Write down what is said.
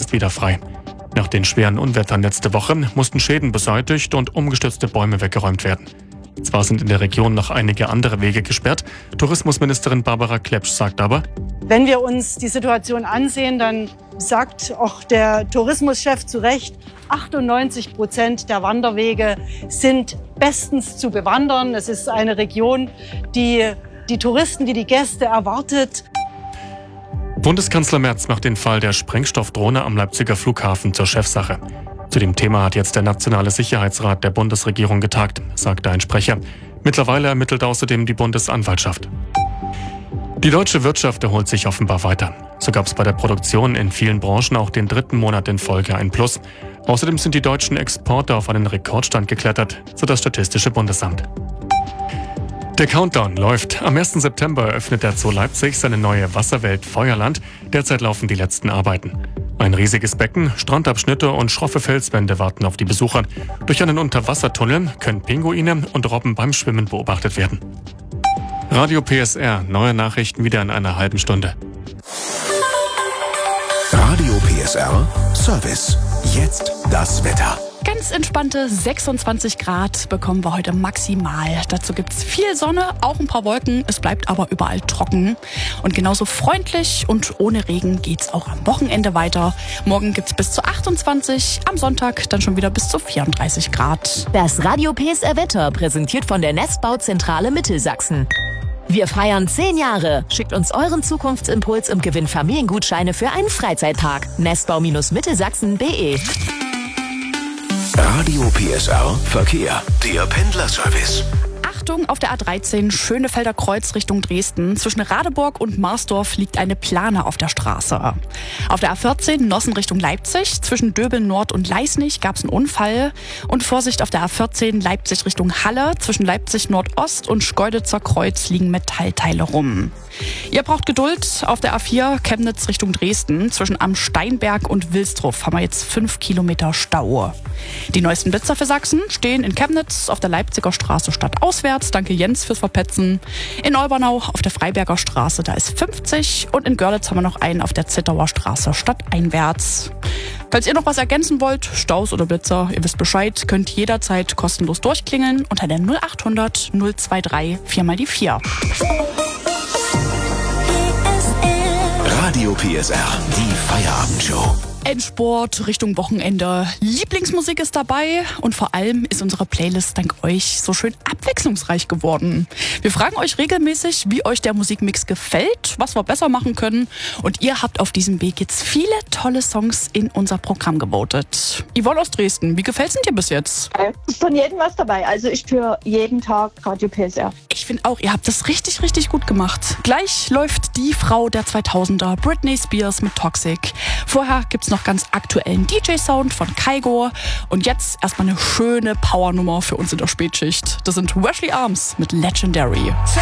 ist wieder frei. Nach den schweren Unwettern letzte Woche mussten Schäden beseitigt und umgestürzte Bäume weggeräumt werden. Zwar sind in der Region noch einige andere Wege gesperrt, Tourismusministerin Barbara Klepsch sagt aber: Wenn wir uns die Situation ansehen, dann sagt auch der Tourismuschef zu Recht, 98% der Wanderwege sind bestens zu bewandern. Es ist eine Region, die die Touristen, die Gäste erwartet. Bundeskanzler Merz macht den Fall der Sprengstoffdrohne am Leipziger Flughafen zur Chefsache. Zu dem Thema hat jetzt der Nationale Sicherheitsrat der Bundesregierung getagt, sagte ein Sprecher. Mittlerweile ermittelt außerdem die Bundesanwaltschaft. Die deutsche Wirtschaft erholt sich offenbar weiter. So gab es bei der Produktion in vielen Branchen auch den 3. Monat in Folge ein Plus. Außerdem sind die deutschen Exporte auf einen Rekordstand geklettert, so das Statistische Bundesamt. Der Countdown läuft. Am 1. September eröffnet der Zoo Leipzig seine neue Wasserwelt Feuerland. Derzeit laufen die letzten Arbeiten. Ein riesiges Becken, Strandabschnitte und schroffe Felswände warten auf die Besucher. Durch einen Unterwassertunnel können Pinguine und Robben beim Schwimmen beobachtet werden. Radio PSR, neue Nachrichten wieder in einer halben Stunde. Radio PSR Service. Jetzt das Wetter. Ganz entspannte 26 Grad bekommen wir heute maximal. Dazu gibt's viel Sonne, auch ein paar Wolken. Es bleibt aber überall trocken. Und genauso freundlich und ohne Regen geht's auch am Wochenende weiter. Morgen gibt's bis zu 28, am Sonntag dann schon wieder bis zu 34 Grad. Das Radio PSR Wetter präsentiert von der Nestbauzentrale Mittelsachsen. Wir feiern 10 Jahre. Schickt uns euren Zukunftsimpuls und gewinnt Familiengutscheine für einen Freizeitpark. Nestbau-mittelsachsen.de. Radio PSR Verkehr. Der Pendlerservice. Achtung, auf der A13 Schönefelder Kreuz Richtung Dresden. Zwischen Radeburg und Marsdorf liegt eine Plane auf der Straße. Auf der A14 Nossen Richtung Leipzig. Zwischen Döbeln Nord und Leisnig gab es einen Unfall. Und Vorsicht auf der A14 Leipzig Richtung Halle. Zwischen Leipzig Nordost und Schkeuditzer Kreuz liegen Metallteile rum. Ihr braucht Geduld. Auf der A4 Chemnitz Richtung Dresden. Zwischen Am Steinberg und Wilsdruff haben wir jetzt 5 Kilometer Stau. Die neuesten Blitzer für Sachsen stehen in Chemnitz auf der Leipziger Straße stadtauswärts. Danke Jens fürs Verpetzen. In Olbernau auf der Freiberger Straße, da ist 50. Und in Görlitz haben wir noch einen auf der Zittauer Straße stadteinwärts. Falls ihr noch was ergänzen wollt, Staus oder Blitzer, ihr wisst Bescheid, könnt jederzeit kostenlos durchklingeln unter der 0800 023 4x4. Radio PSR, die Feierabendshow. Endsport Richtung Wochenende. Lieblingsmusik ist dabei und vor allem ist unsere Playlist dank euch so schön abwechslungsreich geworden. Wir fragen euch regelmäßig, wie euch der Musikmix gefällt, was wir besser machen können und ihr habt auf diesem Weg jetzt viele tolle Songs in unser Programm gewotet. Yvonne aus Dresden, wie gefällt's denn dir bis jetzt? Von jedem was dabei, also ich höre jeden Tag Radio PSR. Ich finde auch, ihr habt das richtig, richtig gut gemacht. Gleich läuft die Frau der 2000er, Britney Spears mit Toxic. Vorher gibt's noch ganz aktuellen DJ-Sound von Kygo. Und jetzt erstmal eine schöne Powernummer für uns in der Spätschicht. Das sind Wesley Arms mit Legendary.